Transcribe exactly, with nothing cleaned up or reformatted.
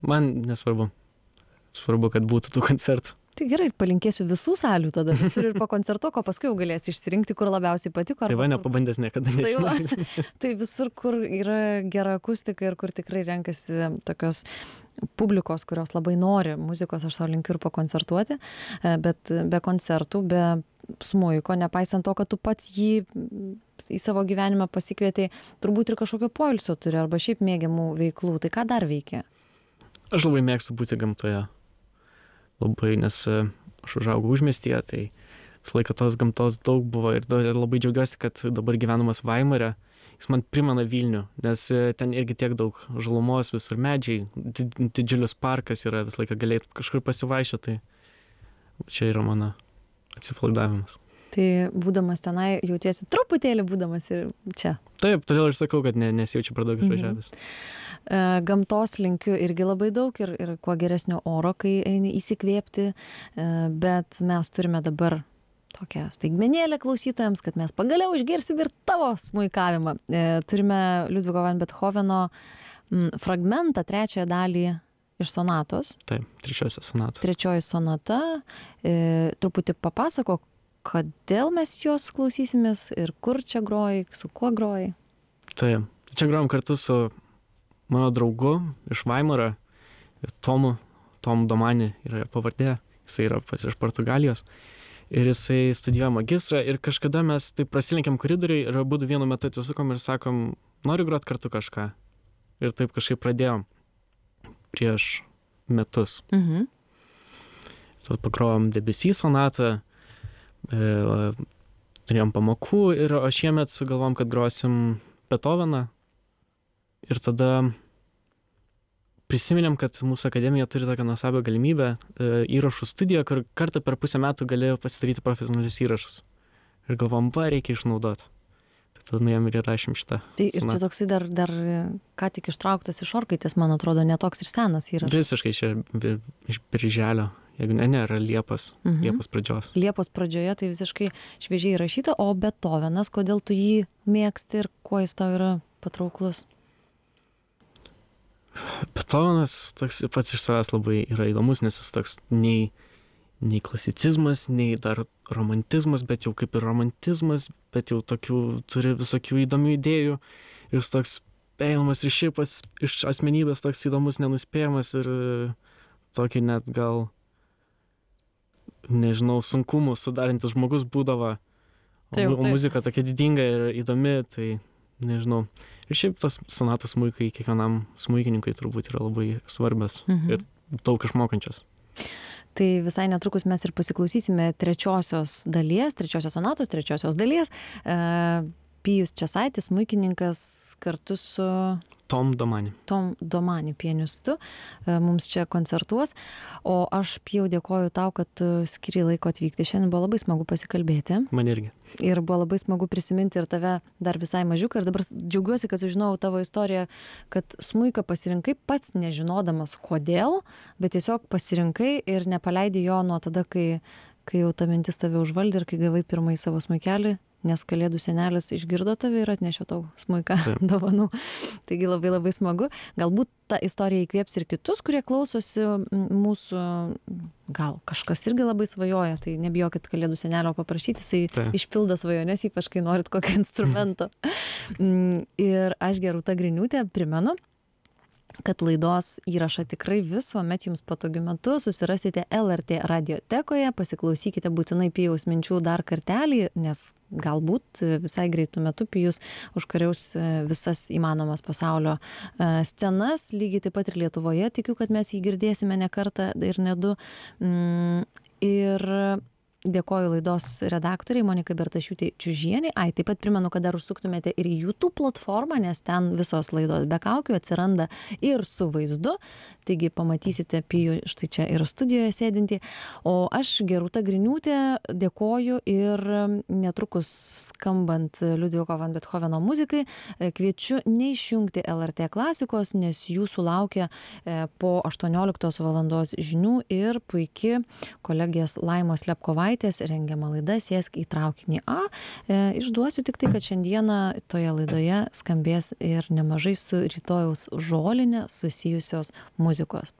Man nesvarbu. Svarbu, kad būtų tų koncertų. Tai gerai, palinkėsiu visų salių tada visur ir po koncerto, ko paskui jau galėsi išsirinkti, kur labiausiai patiko. Tai va, nepabandęs niekada nežinai. Tai, va, tai visur, kur yra gera akustika ir kur tikrai renkasi tokios publikos, kurios labai nori muzikos, aš savo linkiu ir pakoncertuoti, bet be koncertų, be smuiko, nepaisant to, kad tu pats jį į savo gyvenimą pasikvietei, turbūt ir kažkokio poilsio turi arba šiaip mėgiamų veiklų. Tai ką dar veikia? Aš labai mėgstu būti gamtoje. Labai, nes aš užaugau užmiestyje, tai visą laiką tos gamtos daug buvo ir labai džiaugiuosi, kad dabar gyvenamas Vaimare, jis man primena Vilnių, nes ten irgi tiek daug žalumos, visur medžiai, didžiulis parkas yra, visą laiką galėt kažkur pasivaiščioti, tai čia yra mano atsipalaidavimas. Tai būdamas tenai jautiesi truputėlį būdamas ir čia. Taip, todėl aš sakau, kad ne, nesijaučiu per daug išvažiavęs. Mhm. Gamtos linkiu irgi labai daug ir, ir kuo geresnio oro, kai eini įsikvėpti, bet mes turime dabar tokią staigmenėlę klausytojams, kad mes pagaliau išgirsim ir tavo smuikavimą. Turime Liudviko van Bethoveno fragmentą, trečiąją dalį iš sonatos. Taip, trečiosios sonatos. Trečioji sonata. E, truputį papasako, kodėl mes jos klausysimės ir kur čia groji, su kuo groji. Taip, čia grojom kartu su mano draugu iš Vaimaro, Tomu, Tomu Domani yra pavardė, jisai yra pas iš Portugalijos ir jisai studijuoja magistrą ir kažkada mes taip prasilenkėm koridoriai ir abudu vienu metu atsisukom ir sakom, noriu grot kartu kažką. Ir taip kažkaip pradėjom prieš metus. Mhm. Tad pagrojom Debussy sonatą, e, turėjom pamokų ir o šiemet sugalvom, kad grosim Beethoveną. Ir tada prisiminėm, kad mūsų akademija turi tokią nuostabią galimybę e, įrašų studiją, kur kartą per pusę metų gali pasidaryti profesionalius įrašus. Ir galvom, va, reikia išnaudoti. Tai tada nuėjom ir įrašėm šitą. Tai ir čia toksai dar, dar ką tik ištrauktas iš orkaitės, man atrodo, netoks ir senas įrašas. Visiškai čia iš birželio, jeigu ne, ne, yra Liepos, mhm. Liepos pradžios. Liepos pradžioje tai visiškai šviežiai įrašyta, o Beethovenas, kodėl tu jį mėgsti ir kuo jis tau yra patrauklus? Beethovenas toks pats iš savęs labai yra įdomus, nes jis toks nei, nei klasicizmas, nei dar romantizmas, bet jau kaip ir romantizmas, bet jau tokių turi visokių įdomių idėjų. Ir jis toks perėjimas ir šiaip iš asmenybės toks įdomus, nenuspėjamas ir tokį net gal, nežinau, sunkumų sudarantis žmogus būdavo. Taip, o, taip. o muzika tokia didinga ir įdomi, tai nežinau. Ir šiaip tos sonatos smuikai kiekvienam smuikininkui turbūt yra labai svarbios Mhm. ir daug išmokančios. Tai visai netrukus mes ir pasiklausysime trečiosios dalies, trečiosios sonatos, trečiosios dalies. E, Pijus Česaitis, smuikininkas kartu su Tom Domani. Tom Domani pianistu, e, mums čia koncertuos. O aš, Pijau, dėkoju tau, kad tu skiri laiko atvykti. Šiandien buvo labai smagu pasikalbėti. Man irgi. Ir buvo labai smagu prisiminti ir tave dar visai mažiuką. Ir dabar džiaugiuosi, kad sužinojau tavo istoriją, kad smuiką pasirinkai pats nežinodamas kodėl, bet tiesiog pasirinkai ir nepaleidai jo nuo tada, kai, kai jau ta mintis tave užvaldė ir kai gavai pirmąjį savo smuikelį, nes Kalėdų senelis išgirdo tave ir atnešė tau smuiką dovanų. Taigi labai labai smagu. Galbūt ta istorija įkvėps ir kitus, kurie klausosi mūsų, gal kažkas irgi labai svajoja, tai nebijokit Kalėdų senelio paprašyti, jisai Taip. išpildo svajones, ypač kai norit kokio instrumento. Ir aš, Gerūta Griniūtė, primenu, kad laidos įrašą tikrai visuomet jums patogiu metu susirasite L R T radiotekoje, pasiklausykite būtinai Pijaus minčių dar kartelį, nes galbūt visai greitų metų Pijus užkariaus visas įmanomas pasaulio scenas, lygiai taip pat ir Lietuvoje. Tikiu, kad mes jį girdėsime ne kartą ir ne du. Ir dėkoju laidos redaktoriai Monikai Bertašiūtei Čiužienei. Ai, taip pat primenu, kad dar užsuktumėte ir į YouTube platformą, nes ten visos laidos be kaukių atsiranda ir su vaizdu. Taigi pamatysite Pijų štai čia ir studijoje sėdintį. O aš, Gerūta Griniūtė, dėkoju ir netrukus skambant Liudviko van Bethoveno muzikai, kviečiu neišjungti L R T klasikos, nes jūsų laukia po aštuonioliktos valandos žinių ir puiki kolegės Laimos Lepkovaitės savaitės rengiama laida Sėsk į traukinį A. E, išduosiu tik tai, kad šiandieną toje laidoje skambės ir nemažai su rytojaus žolinė susijusios muzikos.